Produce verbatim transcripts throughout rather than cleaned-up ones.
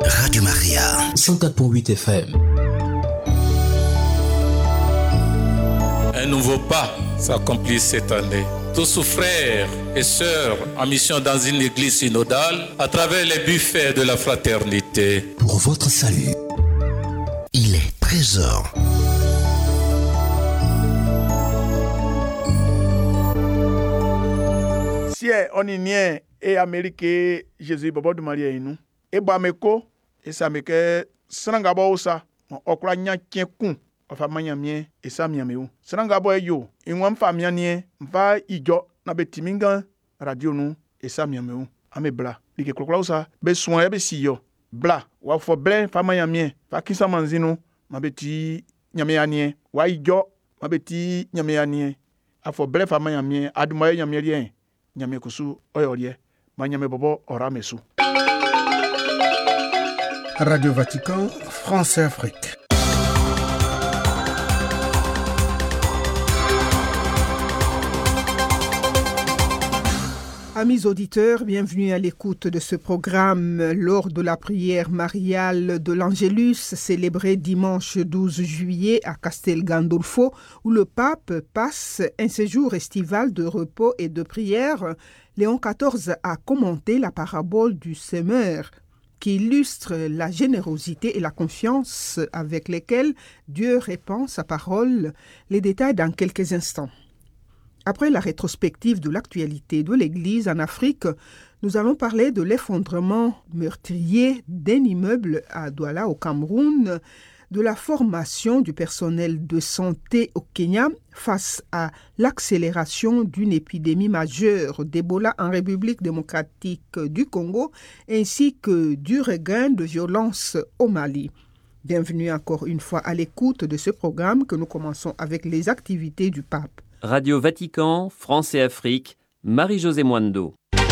Radio Maria, cent quatre virgule huit F M. Un nouveau pas s'accomplit cette année. Tous frères et sœurs en mission dans une église synodale, à travers les buffets de la fraternité. Pour votre salut, il est treize heures. Si on y est et Amérique Jésus Bobo de Maria inu e ba meko e sa meke sranga bo usa okura nya kienkun ofa manya mie e sa mia meu sranga bo eyo inwa mfa mia nie mfa ijo na betiminga radio nu e sa mia meu ame bla like klokla usa be soin e be siyo bla wa fo ble fa manya mie fa kisa manzinu ma beti nyame anie wa ijo ma beti nyame anie afo ble fa manya mie aduma nyame rien nyame kusu oyorie manyame bobo oramesu. Radio Vatican, France et Afrique. Amis auditeurs, bienvenue à l'écoute de ce programme lors de la prière mariale de l'Angélus célébrée dimanche douze juillet à Castel Gandolfo, où le pape passe un séjour estival de repos et de prière. Léon quatorze a commenté la parabole du semeur qui illustre la générosité et la confiance avec lesquelles Dieu répand sa parole. Les détails dans quelques instants. Après la rétrospective de l'actualité de l'Église en Afrique, nous allons parler de l'effondrement meurtrier d'un immeuble à Douala au Cameroun, de la formation du personnel de santé au Kenya face à l'accélération d'une épidémie majeure d'Ebola en République démocratique du Congo, ainsi que du regain de violence au Mali. Bienvenue encore une fois à l'écoute de ce programme que nous commençons avec les activités du pape. Radio Vatican, France et Afrique, Marie-Josée Mwando.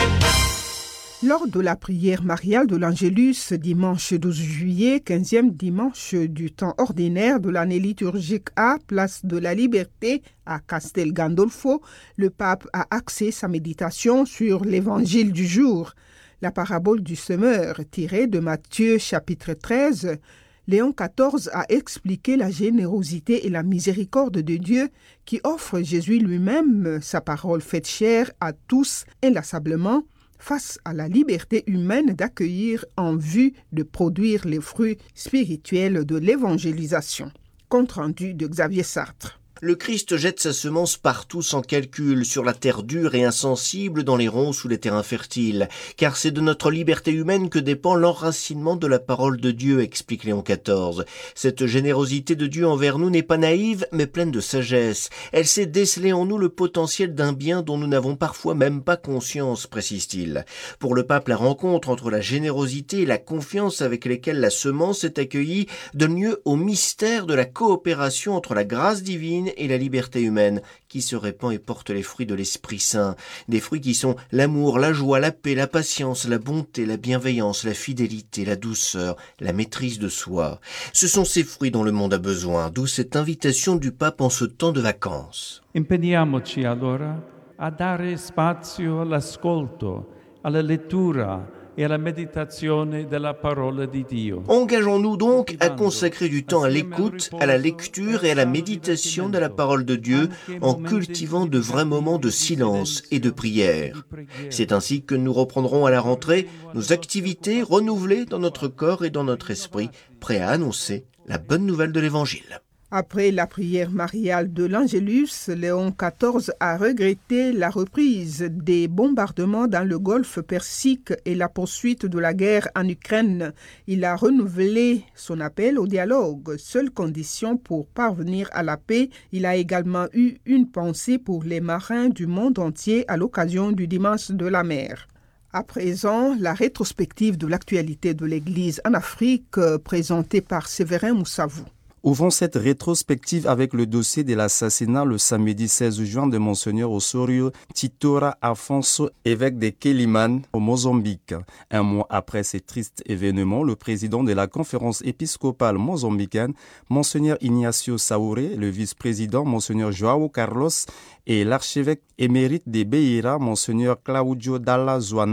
Lors de la prière mariale de l'Angélus, dimanche douze juillet, quinzième dimanche du temps ordinaire de l'année liturgique A, place de la Liberté à Castel Gandolfo, le pape a axé sa méditation sur l'évangile du jour, la parabole du semeur tirée de Matthieu chapitre treize. Léon quatorze a expliqué la générosité et la miséricorde de Dieu qui offre Jésus lui-même, sa parole faite chair à tous inlassablement, face à la liberté humaine d'accueillir en vue de produire les fruits spirituels de l'évangélisation. Compte rendu de Xavier Sartre. Le Christ jette sa semence partout sans calcul, sur la terre dure et insensible, dans les ronces ou les terrains fertiles. Car c'est de notre liberté humaine que dépend l'enracinement de la parole de Dieu, explique Léon quatorze. Cette générosité de Dieu envers nous n'est pas naïve, mais pleine de sagesse. Elle sait déceler en nous le potentiel d'un bien dont nous n'avons parfois même pas conscience, précise-t-il. Pour le pape, la rencontre entre la générosité et la confiance avec lesquelles la semence est accueillie donne lieu au mystère de la coopération entre la grâce divine et la liberté humaine qui se répand et porte les fruits de l'Esprit Saint. Des fruits qui sont l'amour, la joie, la paix, la patience, la bonté, la bienveillance, la fidélité, la douceur, la maîtrise de soi. Ce sont ces fruits dont le monde a besoin, d'où cette invitation du pape en ce temps de vacances. Impegniamoci allora a dare spazio all'ascolto, alla lettura et à la méditation de la parole de Dieu. Engageons-nous donc à consacrer du temps à l'écoute, à la lecture et à la méditation de la parole de Dieu en cultivant de vrais moments de silence et de prière. C'est ainsi que nous reprendrons à la rentrée nos activités renouvelées dans notre corps et dans notre esprit, prêts à annoncer la bonne nouvelle de l'Évangile. Après la prière mariale de l'Angélus, Léon quatorze a regretté la reprise des bombardements dans le golfe Persique et la poursuite de la guerre en Ukraine. Il a renouvelé son appel au dialogue, seule condition pour parvenir à la paix. Il a également eu une pensée pour les marins du monde entier à l'occasion du Dimanche de la mer. À présent, la rétrospective de l'actualité de l'Église en Afrique, présentée par Séverin Moussavou. Ouvrons cette rétrospective avec le dossier de l'assassinat le samedi seize juin de Monseigneur Osorio Titora Afonso, évêque de Quelimane au Mozambique. Un mois après ces tristes événements, le président de la conférence épiscopale mozambicaine, Monseigneur Ignacio Saouré, le vice-président Monseigneur João Carlos et l'archevêque émérite de Beira, Monseigneur Claudio Dalla Zuana,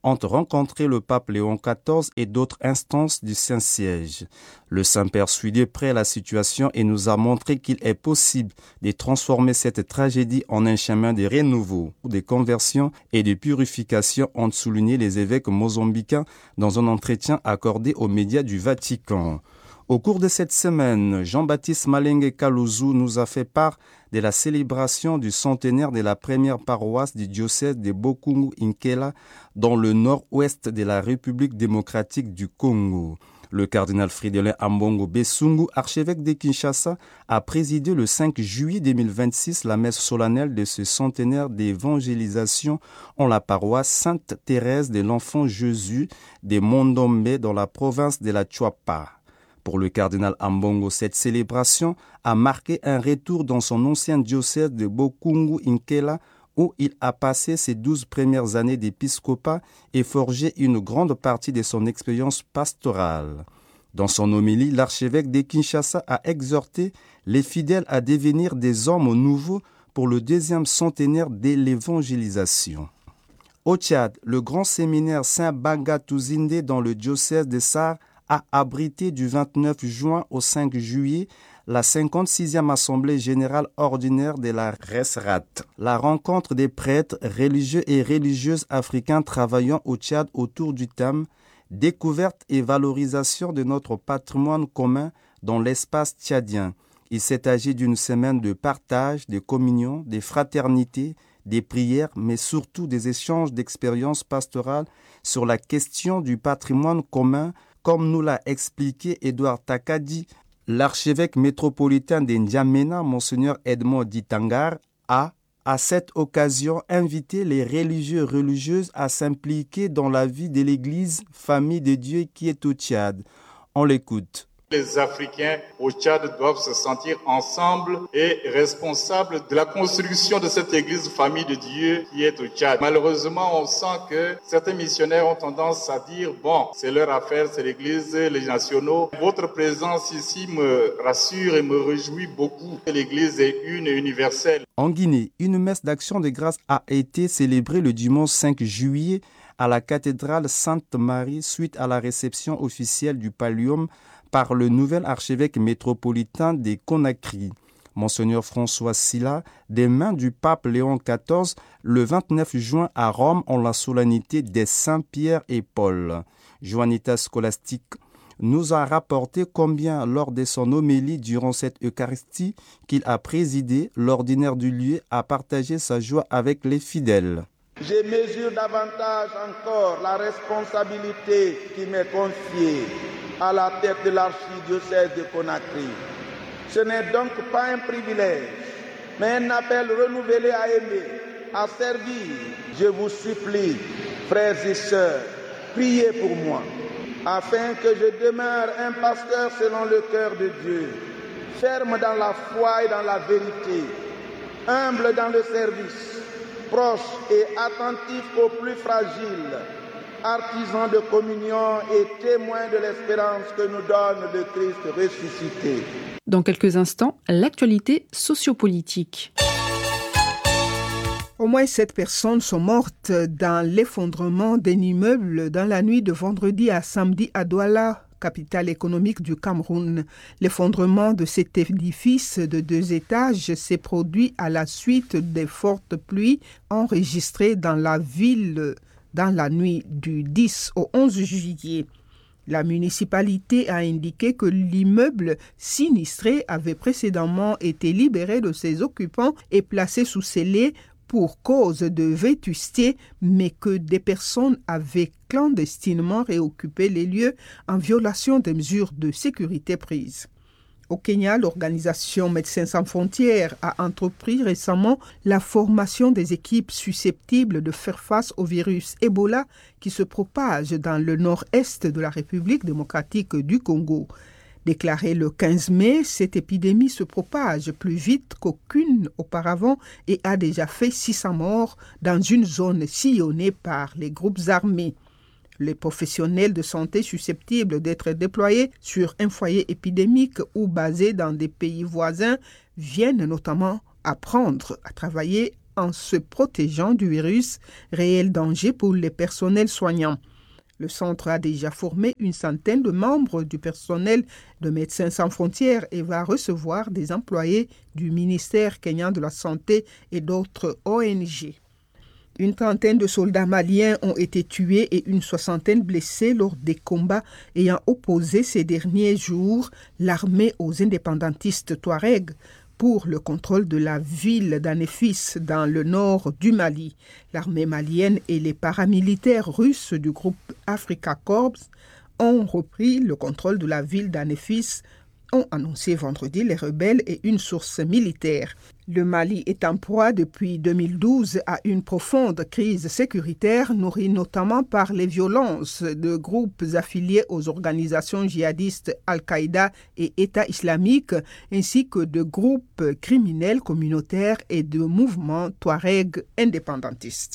ont rencontré le pape Léon quatorze et d'autres instances du Saint-Siège. Le Saint-Père suit près la situation et nous a montré qu'il est possible de transformer cette tragédie en un chemin de renouveau, de conversion et de purification, ont souligné les évêques mozambicains dans un entretien accordé aux médias du Vatican. Au cours de cette semaine, Jean-Baptiste Malenge Kalouzu nous a fait part de la célébration du centenaire de la première paroisse du diocèse de Bokungu-Nkela dans le nord-ouest de la République démocratique du Congo. Le cardinal Fridolin Ambongo Besungu, archevêque de Kinshasa, a présidé le cinq juillet deux mille vingt-six la messe solennelle de ce centenaire d'évangélisation en la paroisse Sainte-Thérèse de l'Enfant Jésus de Mondombe dans la province de la Chuapa. Pour le cardinal Ambongo, cette célébration a marqué un retour dans son ancien diocèse de Bokungu-Nkela où il a passé ses douze premières années d'épiscopat et forgé une grande partie de son expérience pastorale. Dans son homélie, l'archevêque de Kinshasa a exhorté les fidèles à devenir des hommes nouveaux pour le deuxième centenaire de l'évangélisation. Au Tchad, le grand séminaire Saint-Banga-Touzinde dans le diocèse de Sarre a abrité du vingt-neuf juin au cinq juillet la cinquante-sixième Assemblée générale ordinaire de la Resrat, la rencontre des prêtres, religieux et religieuses africains travaillant au Tchad autour du thème « Découverte et valorisation de notre patrimoine commun dans l'espace tchadien ». Il s'est agi d'une semaine de partage, de communion, de fraternité, des prières, mais surtout des échanges d'expériences pastorales sur la question du patrimoine commun, comme nous l'a expliqué Édouard Takadi, l'archevêque métropolitain de N'Djamena, Monseigneur Edmond Ditangar, a, à cette occasion, invité les religieux et religieuses à s'impliquer dans la vie de l'Église, famille de Dieu qui est au Tchad. On l'écoute. Les Africains au Tchad doivent se sentir ensemble et responsables de la construction de cette église famille de Dieu qui est au Tchad. Malheureusement, on sent que certains missionnaires ont tendance à dire « bon, c'est leur affaire, c'est l'église, les nationaux ». Votre présence ici me rassure et me réjouit beaucoup. L'église est une et universelle. En Guinée, une messe d'action de grâce a été célébrée le dimanche cinq juillet à la cathédrale Sainte-Marie suite à la réception officielle du pallium par le nouvel archevêque métropolitain des Conakry, Monseigneur François Sylla, des mains du pape Léon quatorze, le vingt-neuf juin à Rome en la solennité des Saints Pierre et Paul. Joannita Scholastique nous a rapporté combien, lors de son homélie durant cette Eucharistie qu'il a présidé, l'ordinaire du lieu a partagé sa joie avec les fidèles. Je mesure davantage encore la responsabilité qui m'est confiée à la tête de l'archidiocèse de Conakry. Ce n'est donc pas un privilège, mais un appel renouvelé à aimer, à servir. Je vous supplie, frères et sœurs, priez pour moi, afin que je demeure un pasteur selon le cœur de Dieu, ferme dans la foi et dans la vérité, humble dans le service, proche et attentif aux plus fragiles, artisan de communion et témoin de l'espérance que nous donne le Christ ressuscité. Dans quelques instants, l'actualité sociopolitique. Au moins sept personnes sont mortes dans l'effondrement d'un immeuble dans la nuit de vendredi à samedi à Douala, capitale économique du Cameroun. L'effondrement de cet édifice de deux étages s'est produit à la suite des fortes pluies enregistrées dans la ville dans la nuit du dix au onze juillet. La municipalité a indiqué que l'immeuble sinistré avait précédemment été libéré de ses occupants et placé sous scellé pour cause de vétusté, mais que des personnes avaient clandestinement réoccupé les lieux en violation des mesures de sécurité prises. Au Kenya, l'organisation Médecins sans frontières a entrepris récemment la formation des équipes susceptibles de faire face au virus Ebola qui se propage dans le nord-est de la République démocratique du Congo. Déclaré le quinze mai, cette épidémie se propage plus vite qu'aucune auparavant et a déjà fait six cents morts dans une zone sillonnée par les groupes armés. Les professionnels de santé susceptibles d'être déployés sur un foyer épidémique ou basés dans des pays voisins viennent notamment apprendre à travailler en se protégeant du virus, réel danger pour les personnels soignants. Le centre a déjà formé une centaine de membres du personnel de Médecins sans frontières et va recevoir des employés du ministère kenyan de la Santé et d'autres O N G. Une trentaine de soldats maliens ont été tués et une soixantaine blessés lors des combats ayant opposé ces derniers jours l'armée aux indépendantistes Touaregs pour le contrôle de la ville d'Anéfis dans le nord du Mali. L'armée malienne et les paramilitaires russes du groupe Africa Corps ont repris le contrôle de la ville d'Anéfis, ont annoncé vendredi les rebelles et une source militaire. Le Mali est en proie depuis deux mille douze à une profonde crise sécuritaire nourrie notamment par les violences de groupes affiliés aux organisations djihadistes Al-Qaïda et État islamique, ainsi que de groupes criminels communautaires et de mouvements Touaregs indépendantistes.